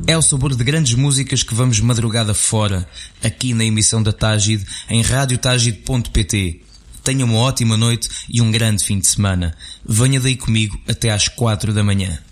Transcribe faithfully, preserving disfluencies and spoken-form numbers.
É o sabor de grandes músicas que vamos madrugada fora, aqui na emissão da Tágide, em rádio tágide ponto pt. Tenha uma ótima noite e um grande fim de semana. Venha daí comigo até às quatro da manhã.